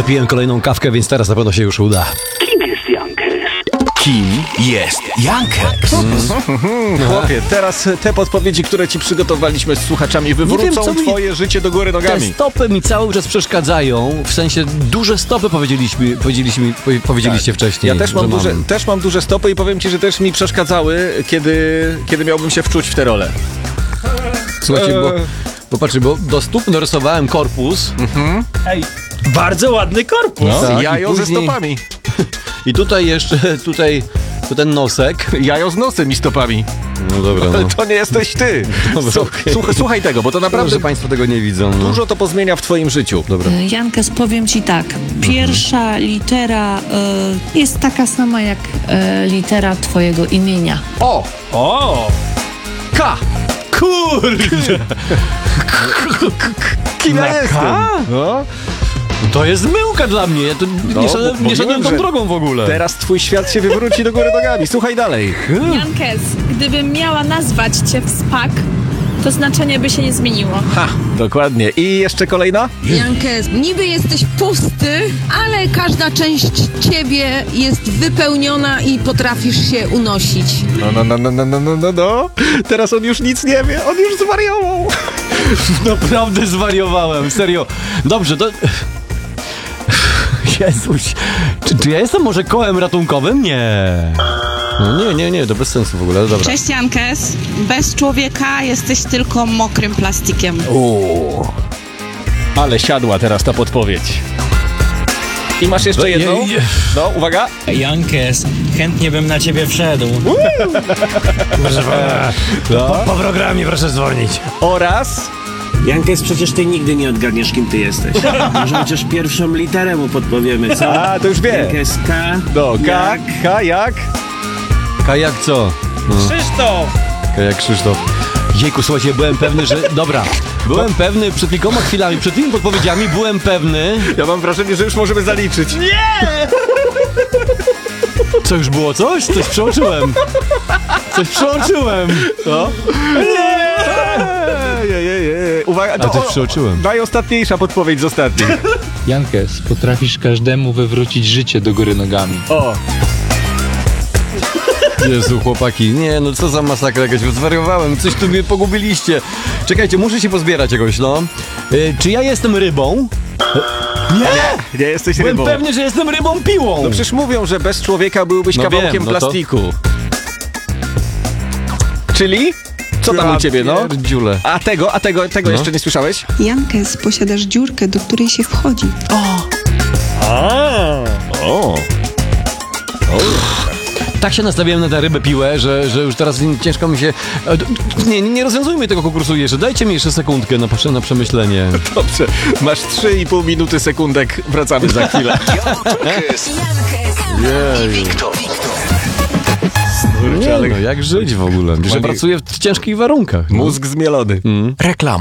wypiłem kolejną kawkę, więc teraz na pewno się już uda. Kim jest Jankes? Kim jest Jankes? Chłopie, teraz te podpowiedzi, które ci przygotowaliśmy z słuchaczami, wywrócą co mi- twoje życie do góry Te nogami. stopy mi cały czas przeszkadzają, w sensie duże stopy powiedzieliście wcześniej. Ja też mam, że też mam duże stopy i powiem ci, że też mi przeszkadzały, kiedy miałbym się wczuć w te role. Słuchajcie, bo patrzcie, bo do stóp narysowałem korpus. Ej, bardzo ładny korpus. No. Tak, Jajo i ze później- stopami. I tutaj jeszcze, to ten nosek. Jajo z nosem i stopami. No dobra, Ale no. to nie jesteś ty. Dobra, okej. Słuchaj tego, bo to Naprawdę, naprawdę że państwo tego nie widzą. No. dużo to pozmienia w twoim życiu. Dobra. Jankes, powiem ci tak. Pierwsza litera jest taka sama jak litera twojego imienia. O! K! Kurde! Kim ja Na jestem? K? No. To jest myłka dla mnie. Ja to No, nie szedłem, bo nie szedłem wiem, tą że drogą w ogóle. Teraz twój świat się wywróci do góry nogami. Słuchaj dalej. Jankes, gdybym miała nazwać cię w spak, to znaczenie by się nie zmieniło. Ha, dokładnie. I jeszcze kolejna? Jankes, niby jesteś pusty, ale każda część ciebie jest wypełniona i potrafisz się unosić. No. Teraz on już nic nie wie. On już zwariował. Naprawdę zwariowałem, serio. Dobrze, to... Jezuś, czy ja jestem może kołem ratunkowym? Nie. No nie, to bez sensu w ogóle, dobra. Cześć Jankes, bez człowieka jesteś tylko mokrym plastikiem. Ale siadła teraz ta podpowiedź. I masz jeszcze jedną? No, uwaga. Jankes, chętnie bym na ciebie wszedł. Proszę pana, po programie proszę dzwonić. Oraz... Jankes, przecież ty nigdy nie odgadniesz, kim ty jesteś. Może chociaż pierwszą literę mu podpowiemy, co? A, to już wie. Jankes, K. No, jak? jak? Kajak co? Krzysztof! Kajak Krzysztof. Jejku, słuchajcie, byłem pewny, że... Dobra, byłem pewny przed kilkoma chwilami, przed tymi podpowiedziami byłem pewny... Ja mam wrażenie, że już możemy zaliczyć. Nie! Co, już było coś? Coś przeoczyłem. No. Nie! Uwaga, A coś przeoczyłem. Najostatniejsza podpowiedź z ostatniej. Jankes, potrafisz każdemu wywrócić życie do góry nogami. O! Jezu, chłopaki, nie, no co za masakra jakaś, zwariowałem, coś tu mnie pogubiliście. Czekajcie, muszę się pozbierać jakoś, no. Czy ja jestem rybą? Nie jesteś Byłem rybą. pewny, że jestem rybą piłą. No przecież mówią, że bez człowieka byłbyś No kawałkiem wiem, no to- plastiku. Czyli? Co tam u ciebie, no? Pierdziule. A tego jeszcze nie słyszałeś? Jankes, posiadasz dziurkę, do której się wchodzi. Tak się nastawiłem na tę rybę piłę, że już teraz ciężko mi się... Nie rozwiązujmy tego konkursu jeszcze, dajcie mi jeszcze sekundkę na przemyślenie. Dobrze, masz 3,5 minuty sekundek, wracamy za chwilę. Jankes i Wiktor. Nie, no jak żyć w ogóle? Że pracuję w ciężkich warunkach. Mózg zmielony. Reklama.